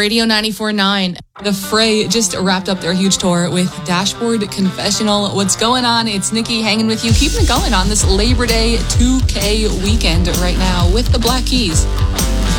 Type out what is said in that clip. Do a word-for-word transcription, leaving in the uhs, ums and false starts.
Radio ninety-four point nine. The Fray just wrapped up their huge tour with Dashboard Confessional. What's going on? It's Nikki hanging with you, keeping it going on this Labor Day two K weekend right now with the Black Keys.